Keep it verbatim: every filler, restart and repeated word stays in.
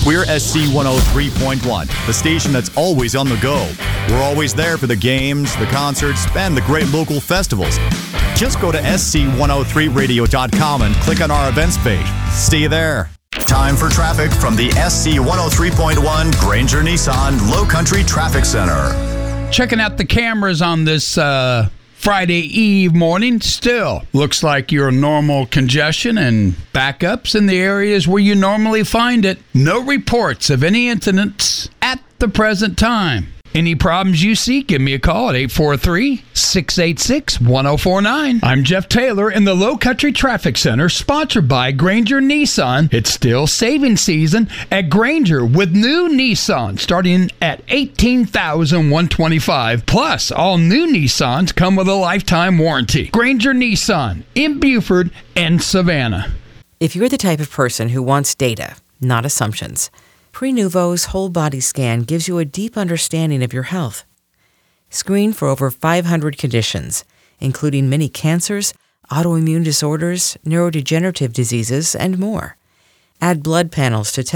We're S C one oh three point one, the station that's always on the go. We're always there for the games, the concerts, and the great local festivals. Just go to S C one oh three radio dot com and click on our events page. See you there. Time for traffic from the S C one oh three point one Granger Nissan Low Country Traffic Center. Checking out the cameras on this uh, Friday Eve morning. Still looks like your normal congestion and backups in the areas where you normally find it. No reports of any incidents at the present time. Any problems you see, give me a call at eight four three, six eight six, one oh four nine. I'm Jeff Taylor in the Low Country Traffic Center, sponsored by Granger Nissan. It's still saving season at Granger with new Nissan starting at eighteen thousand one hundred twenty-five dollars. Plus, all new Nissans come with a lifetime warranty. Granger Nissan in Buford and Savannah. If you're the type of person who wants data, not assumptions, Prenuvo's whole body scan gives you a deep understanding of your health. Screen for over five hundred conditions, including many cancers, autoimmune disorders, neurodegenerative diseases, and more. Add blood panels to test